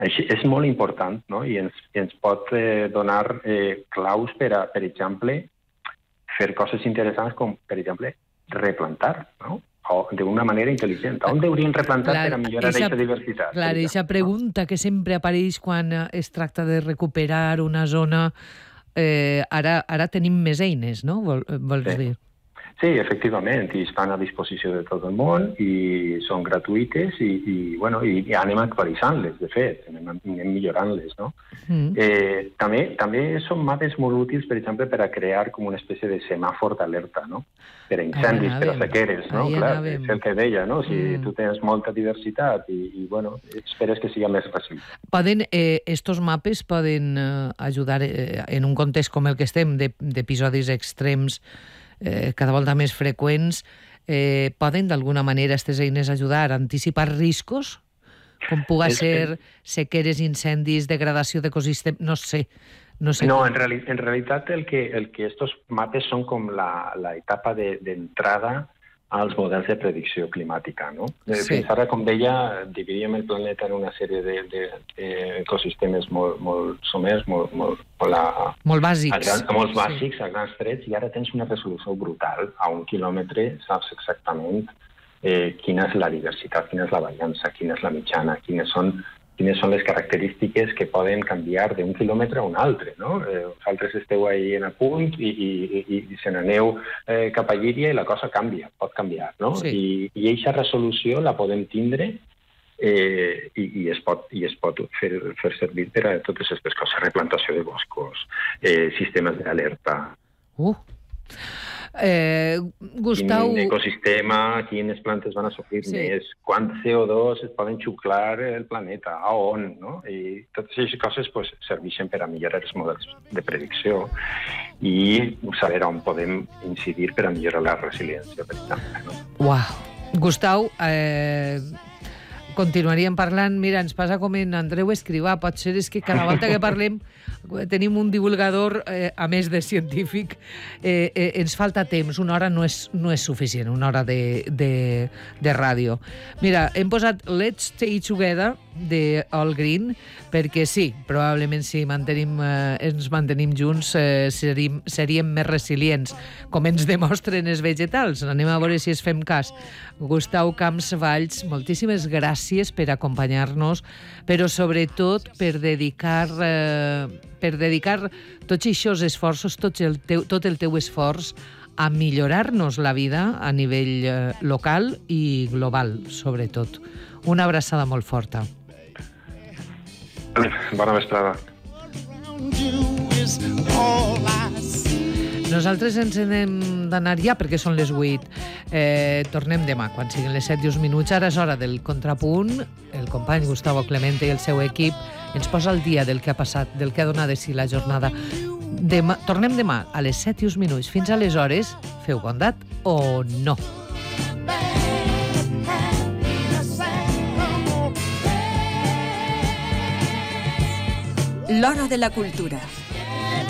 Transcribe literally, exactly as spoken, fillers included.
Així, és molt important, no? I ens, ens pot eh, donar eh, claus per, a, per exemple, fer coses interessants com, per exemple, replantar, no? O d'una manera intel·ligent. On deurien replantar clar, per a millorar aquesta diversitat? Clar, aquesta pregunta que sempre apareix quan es tracta de recuperar una zona, eh, ara, ara tenim més eines, no? Vol, vols sí. dir? Sí, efectivament, i estan a disposició de tot el món i són gratuïtes i, i, bueno, i anem actualitzant-les, de fet, anem, anem millorant-les, no? Mm. Eh, també, també són mapes molt útils, per exemple, per a crear com una espècie de semàfor d'alerta, no? Per a incendis, per a sequeres, no? Clar, és el que deia, no? Si mm. tu tens molta diversitat i, i bueno, esperes que siga més fàcil. Poden, eh, estos mapes poden eh, ajudar eh, en un context com el que estem, d'episodis extrems, Eh, cada volta més freqüents, eh, poden d'alguna manera aquestes eines ajudar a anticipar riscos? Com puga és ser que... sequeres, incendis, degradació d'ecosistema, no sé. No, sé no com... en, reali en realitat el que, el que estos mapes són com la, la etapa d'entrada de, als models de predicció climàtica, no? Sí. Fins ara, com deia, dividíem el planeta en una sèrie d'ecosistemes de, de, molt, molt somers, molt, molt, molt, a, molt bàsics. A gran, a molt bàsics, sí. A grans trets, i ara tens una resolució brutal. A un quilòmetre saps exactament eh, quina és la diversitat, quina és la variança, quina és la mitjana, quines són quines són les característiques que poden canviar d'un quilòmetre a un altre, no? Eh, vosaltres esteu ahí en a punt i, i, i, i se n'aneu eh, cap a Llíria i la cosa canvia, pot canviar, no? Sí. I, i aquesta resolució la podem tindre eh, i, i, es pot, i es pot fer, fer servir per a totes aquestes coses, replantació de boscos, eh, sistemes d'alerta. Uh! Eh, Gustau... Quin ecosistema, quines plantes van a sofrir sí. més, quant C O dos es poden xuclar el planeta, a on, no? I totes aquestes coses pues, serveixen per a millorar els models de predicció i saber on podem incidir per a millorar la resiliència, per exemple. No? Uau! Gustau, eh... continuaríem parlant. Mira, ens passa com en Andreu Escrivà. Potser és que cada volta que parlem tenim un divulgador, eh, a més de científic, eh, eh, ens falta temps. Una hora no és, no és suficient, una hora de, de, de ràdio. Mira, hem posat Let's Stay Together de All Green, perquè sí, probablement si mantenim, eh, ens mantenim junts eh, seríem, seríem més resilients, com ens demostren els vegetals. Anem a veure si es fem cas. Gustau Camps Valls, moltíssimes gràcies per acompanyar-nos, però sobretot per dedicar, eh, per dedicar tots aquests esforços, tot el teu, tot el teu esforç a millorar-nos la vida a nivell eh, local i global, sobretot. Una abraçada molt forta. Bona vesprada. Nosaltres ens hem d'anar ja perquè són les vuit. Eh, tornem demà, quan siguin les set i uns minuts. Ara és hora del contrapunt. El company Gustavo Clemente i el seu equip ens posa al dia del que ha passat, del que ha donat de si la jornada. Demà, tornem demà a les set i uns minuts. Fins aleshores, feu bondat o no. L'Hora de la Cultura.